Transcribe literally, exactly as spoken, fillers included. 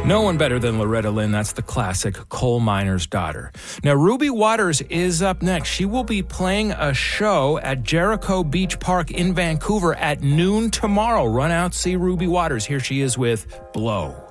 No one better than Loretta Lynn. That's the classic Coal Miner's Daughter. Now, Ruby Waters is up next. She will be playing a show at Jericho Beach Park in Vancouver at noon tomorrow. Run out, see Ruby Waters. Here she is with Blow.